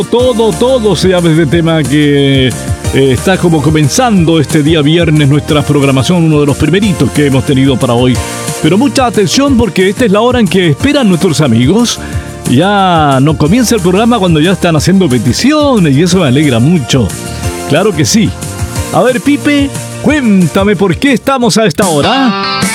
Todo se llama este tema que está como comenzando este día viernes nuestra programación, uno de los primeritos que hemos tenido para hoy. Pero mucha atención porque esta es la hora en que esperan nuestros amigos. Ya no comienza el programa cuando ya están haciendo peticiones y eso me alegra mucho. Claro que sí. A ver, Pipe, cuéntame por qué estamos a esta hora.